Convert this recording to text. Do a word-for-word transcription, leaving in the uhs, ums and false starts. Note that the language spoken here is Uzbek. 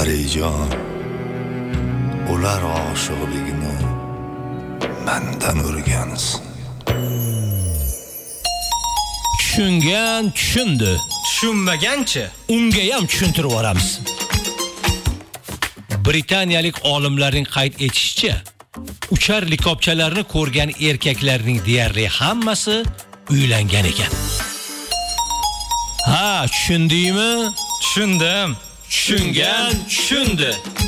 Parijon, ular oshiqligini mendan o'rgansin. Tushungan tushundi. Tushunmaganchi? Unga ham tushuntirib yuboramiz. Britaniyalik olimlarning qayd etishicha, uchar likopchalarni ko'rgan erkaklarning deyarli hammasi uylangan ekan. Ha, tushundingmi? Tushundim. Tushungan tushundi.